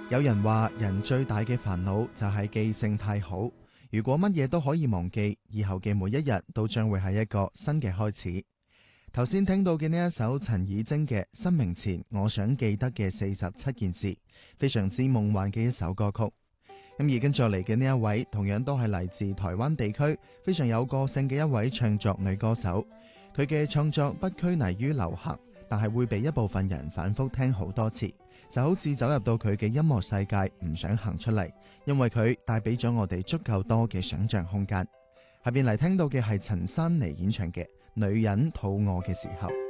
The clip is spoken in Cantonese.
有人話人最大嘅煩惱就係記性太好，如果乜嘢都可以忘記，以後嘅每一日都將會係一個新嘅開始。頭先聽到嘅呢一首陳綺貞嘅《失明前我想記得嘅47件事》，非常之夢幻嘅一首歌曲。咁而跟住嚟嘅呢一位，同樣都係嚟自台灣地區，非常有個性嘅一位唱作女歌手。佢嘅創作不拘泥於流行，但係會被一部分人反覆聽好多次，就好似走入到佢嘅音樂世界，唔想行出嚟，因為佢帶俾咗我哋足夠多嘅想象空間。下邊嚟聽到嘅係陳珊妮演唱嘅《女人肚餓嘅時候》。